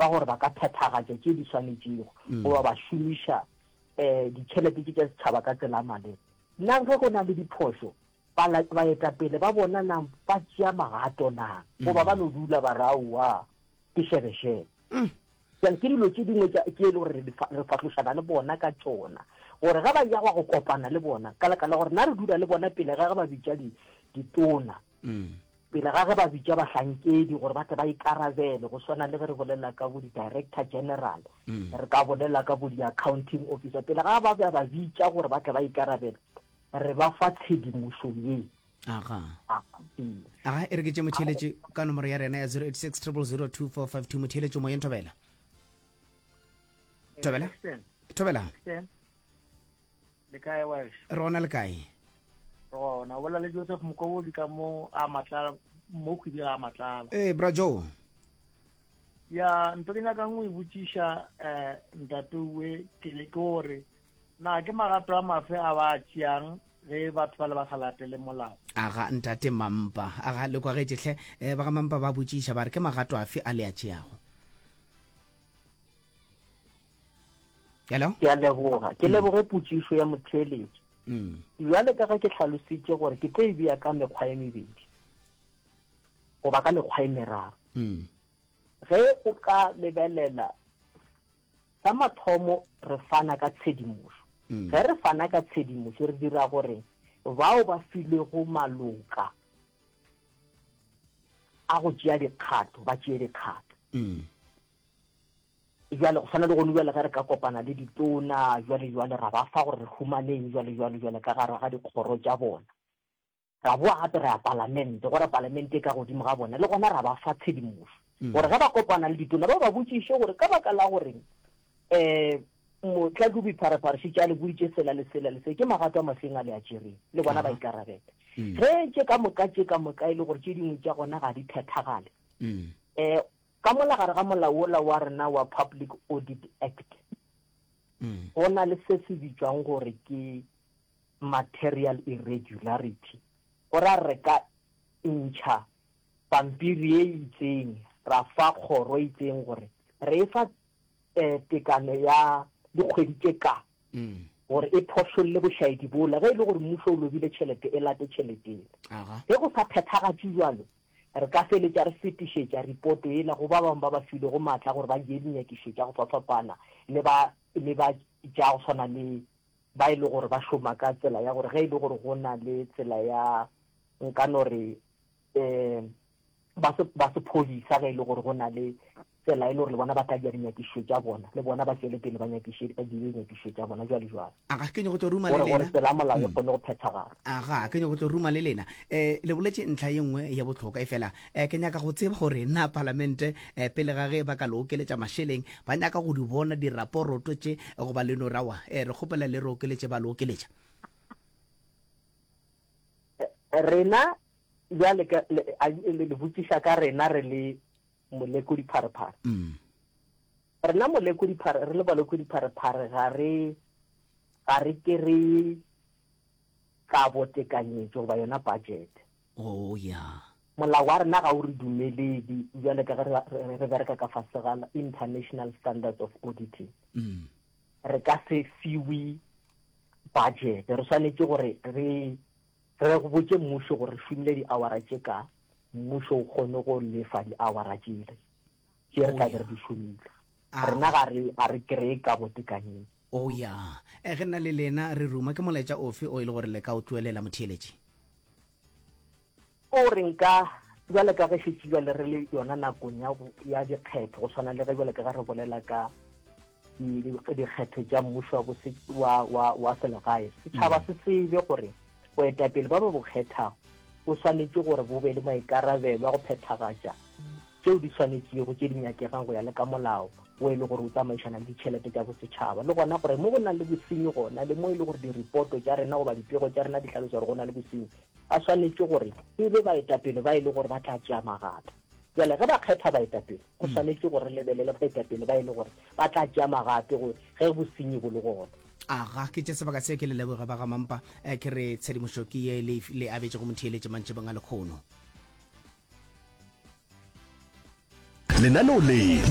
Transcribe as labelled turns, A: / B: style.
A: ba gore ba ka phethagatša tše di swanetšego goba ba šomiša ditšhelete tše tša setšhaba ka tsela maleba. Nna ge go na le diphošo baetapele ba bona nang ba tšea magato nang goba ba no dula ba ra oa ke shebeshebe. Ke dilo tše dingwe ke e le gore re fatlhošana le bona ka tsona gore ga ba ya go kopana le bona ka leka la gore na re dula le bona pele ga ba bitša ditona pele ga ge ba bitša bahlankedi gore ba tle ba ikarabele go swana le ge re bolela ka bo di-director general re ka bolela ka bo di-accounting officer pele ga ba bitša gore ba tle ba ikarabele re ba fa tshedimošo ye.
B: Aga e re ke tše motheletše ka nomoro ya rena ya 086 0002452 motheletše mo yen Thobela
C: le kae wa
B: rona le kae
C: rona bola le Joseph Mokobodi ka mo a matla mo khudi a matla
B: bra Joe
C: ya ntho ke nyaka ngwe botšiša ntatuwe ke le gore na ke magato a mafe a ba tšeang ge batho ba le ba galate le molao.
B: Aga ntate Mampa aga le kwa ge tšehle ba ga Mampa ba botšiša ba re ke magato afe a le a tšeago. Hello
A: ke a leboga ke leboge potšišo ya motheletši jwale ka ga ke tlhalositše gore ke tlo e bea ka mekgwa e mebedi goba ka mekgwa e meraro. Ge o ka lebelela sa mathomo re fana ka tshedimošo ge re fana ka tshedimošo re dira gore bao ba filego maloka a go tšea dikgato ba tšee dikgato. Jwale go tshwana le go lebjale ge re ka kopana le ditona jwale ra ba fa gore re humaneng jwale ka gare ga dikgoro tša bona ra boa gape re ya palamente gore palamente ka godimo ga bona le gona ra ba fa tshedimošo gore ge ba kopana le ditona ba ba botšiše gore ka baka la gore motla go bipharephareše le boditše sela le ke magato a mafeng a le a tšereng le bona ba ikarabela ge tše ka moka e le gore tše dingwe tša gona ga di phethagale ka mola gare ga molao wola wa rena wa Public Audit Act go na le se se bitswang gore ke material irregularity gore re ka ntšha pampiri e itseng ra fa kgoro e itseng gore re fa tekano ya dikgwedi tše ka gore e phošolle bošaedi bola ge e le gore mmušo o lobile tšhelete e late tšheleteng ge go sa phethagatše jalo re ka feletša re fetišetša report ela go ba bangwe ba ba file go maatla gore ba je dinyakišetša go fapana le ba tša go tshwana le ba e le gore ba šoma ka tsela ya gore ge e le gore go na le tsela ya nkano re ba se phodisa ge e le gore go na le tsela e le gore le bona ba tla dia dinyakišo tša bona le bona ba tšwele pele ba die dinyakišo tša bona jwale
B: aga ke nyego to ruma le lena
A: gore tsela molao e kgone go phethagala.
B: Aga ke nyego to ruma le lena le boletše ntlha ye nngwe ya botlhokwa e fela ke nyaka go tseba gore na parlamente pele ga ge ba ka le okeletša mašeleng ba nyaka go di bona diraporoto tše go ba leno rawa re kgopela le re okeletše ba le okeletša
A: rena jwale le botšiša ka rena re le molekodi pharepare rena molekodi re le balekodi pharepare ga re ke re ka botekanyetso ba yona budget molao wa rena ga o re dumeledi jwale ka re bereka ka fase ga International Standards of Auditing re ka se fiwe budget re swanetše gore re go botše mmušo gore re fimile di-houra tše ka mmušo o kgone go lefa di-houra tšele tše re ka re di šomile rena ga re kry-e ka botekanyetso
B: ge nna le lena re ruma ke molaetša ofe o e le gore le ka o tloelela motheeletše
A: o re nka jwale ka ge šetše jwale re le yona nakong ya dikgetho go tshwana le ge jwale ka ga re bolela ka dikgetho tša mmušo wa selegae setšhaba se tsebe gore boetapele ba ba bo kgethago o swanetše gore bo be le maikarabelo a go phethagatša tšeo di swanetšego tše di nyakegang go ya le ka molao o e le gore o tsamaišana le ditšhelete tša bosetšhaba le gona gore mo go na le bosenyi gona le mo e le gore diripoto tša rena goba dipego tša rena di tlhalosa gore go na le bosenyi a swanetše gore e be baetapele ba e le gore ba tla tšea magato jale ge ba kgetha baetapele go swanetše gore lebelele baetapele ba e le gore ba tla tšea magape ge bosenyi bo le gona
B: aga ke tše sebaka se ke le leboge ba ga Mampa ke re tshedimošo ke ye le abetše go motheeletše mantše banga le kgono
D: lenaneo le